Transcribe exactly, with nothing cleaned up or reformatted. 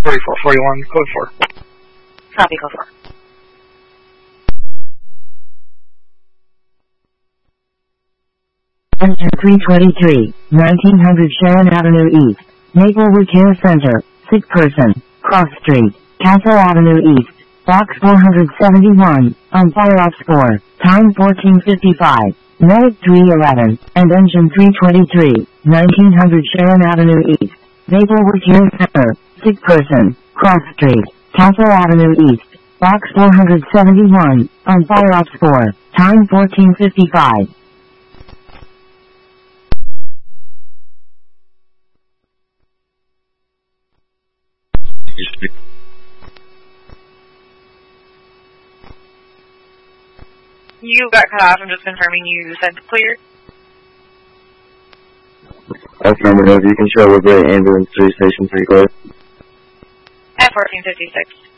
forty-four forty-one, code four. Copy, code four. Engine three twenty-three, nineteen hundred Sharon Avenue East, Maplewood Care Center, sick person, Cross Street, Castle Avenue East, Box four seventy-one, on fire ops four, time fourteen fifty-five, medic three eleven, and engine three twenty-three, nineteen hundred Sharon Avenue East, Maplewood Care Center, sick person, Cross Street, Castle Avenue East, Box four seventy-one, on fire ops four, time fourteen fifty-five. You got cut off. I'm just confirming you said clear. Affirmative. You can show with the ambulance three station three clear. At fourteen fifty-six.